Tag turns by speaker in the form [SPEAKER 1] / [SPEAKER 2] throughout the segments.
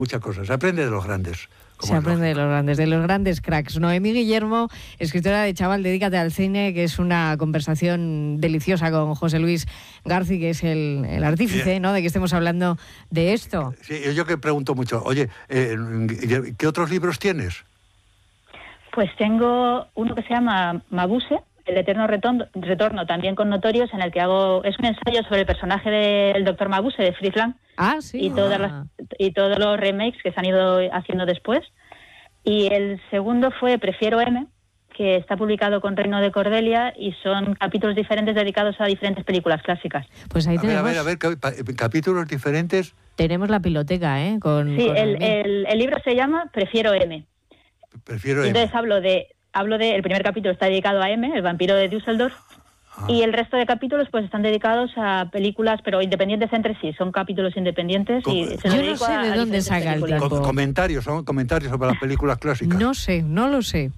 [SPEAKER 1] muchas cosas. Se aprende de los grandes.
[SPEAKER 2] Se aprende de los grandes cracks. Noemí Guillermo, escritora de Chaval, dedícate al cine, que es una conversación deliciosa con José Luis García, que es el artífice, ¿no?, de que estemos hablando de esto.
[SPEAKER 1] Sí, yo que pregunto mucho, oye, ¿qué otros libros tienes?
[SPEAKER 3] Pues tengo uno que se llama Mabuse, el eterno retorno, también con Notorious, en el que es un ensayo sobre el personaje del Dr. Mabuse, de Fritz Lang.
[SPEAKER 2] Sí.
[SPEAKER 3] Y todos los remakes que se han ido haciendo después. Y el segundo fue Prefiero M, que está publicado con Reino de Cordelia, y son capítulos diferentes dedicados a diferentes películas clásicas.
[SPEAKER 2] Pues ahí tenemos...
[SPEAKER 1] A ver, capítulos diferentes.
[SPEAKER 2] Tenemos la piloteca, con
[SPEAKER 3] el libro se llama Prefiero M. Entonces hablo de el primer capítulo está dedicado a M, el vampiro de Düsseldorf, y el resto de capítulos pues están dedicados a películas, pero independientes entre sí, son capítulos independientes.
[SPEAKER 2] Yo no sé de dónde saca el tiempo.
[SPEAKER 1] Comentarios sobre las películas clásicas.
[SPEAKER 2] No lo sé.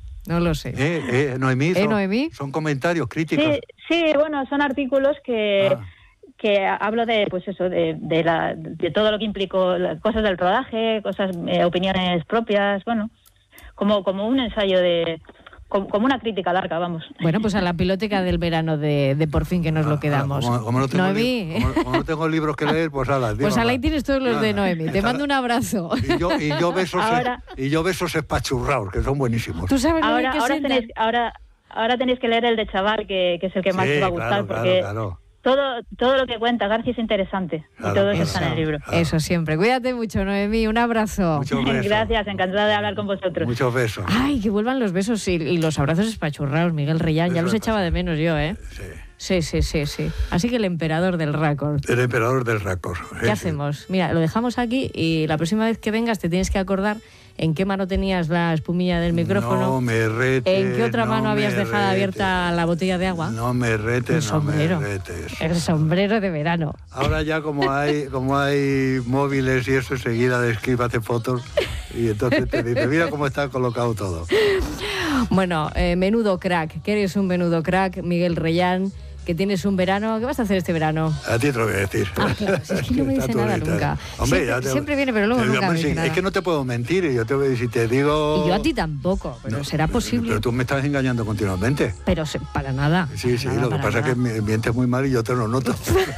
[SPEAKER 1] Noemí, son comentarios críticos.
[SPEAKER 3] Sí, bueno, son artículos que hablo de, pues eso, de todo lo que implicó, cosas del rodaje, opiniones propias, bueno, como un ensayo como una crítica larga, vamos.
[SPEAKER 2] Bueno, pues a la piloteca del verano de Por Fin, que nos lo quedamos.
[SPEAKER 1] Como no tengo libros que leer, pues ala.
[SPEAKER 2] Pues ahí tienes todos los de Noemí. Te mando un abrazo.
[SPEAKER 1] Y yo besos espachurrados, que son buenísimos.
[SPEAKER 2] ¿Tú sabes
[SPEAKER 3] ahora tenéis que leer el de Chaval, que es el que más te va a gustar, porque... Claro. Todo lo que cuenta García es interesante, y todo eso está en el libro.
[SPEAKER 2] Eso siempre. Cuídate mucho, Noemí, un abrazo.
[SPEAKER 1] Muchos besos.
[SPEAKER 3] Gracias, encantada de hablar con vosotros.
[SPEAKER 1] Muchos besos.
[SPEAKER 2] Ay, que vuelvan los besos y los abrazos espachurrados, Miguel Reyán, ya los echaba de menos yo, ¿eh? Sí. Así que el emperador del récord.
[SPEAKER 1] El emperador del récord.
[SPEAKER 2] ¿Qué hacemos? Mira, lo dejamos aquí y la próxima vez que vengas te tienes que acordar en qué mano tenías la espumilla del micrófono.
[SPEAKER 1] No me retes.
[SPEAKER 2] ¿En qué otra mano habías dejado abierta la botella de agua?
[SPEAKER 1] No me retes,
[SPEAKER 2] El sombrero de verano.
[SPEAKER 1] Ahora ya como hay móviles y eso, enseguida hace fotos y entonces te dice, mira cómo está colocado todo.
[SPEAKER 2] Bueno, menudo crack, que eres un menudo crack, Miguel Reyán, que tienes un verano. ¿Qué vas a hacer este verano?
[SPEAKER 1] A ti te lo voy a decir.
[SPEAKER 2] Claro, es que no me dice nada nunca.
[SPEAKER 1] Hombre,
[SPEAKER 2] siempre viene, pero luego nunca me dice nada.
[SPEAKER 1] Es que no te puedo mentir, si te digo...
[SPEAKER 2] Y yo a ti tampoco, pero será posible.
[SPEAKER 1] Pero tú me estás engañando continuamente.
[SPEAKER 2] Pero para nada.
[SPEAKER 1] Sí, lo que pasa es que mientes muy mal y yo te lo noto.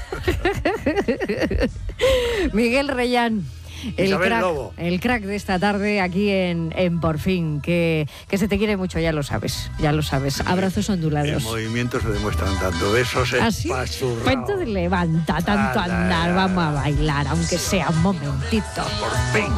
[SPEAKER 1] Miguel
[SPEAKER 2] Reyán. El crack de esta tarde aquí en Por Fin, que se te quiere mucho, ya lo sabes. Abrazos ondulados.
[SPEAKER 1] Los movimientos se demuestran dando besos espachurrados.
[SPEAKER 2] Pues entonces levanta, tanto andar, vamos a bailar, aunque sea un momentito.
[SPEAKER 1] Por fin.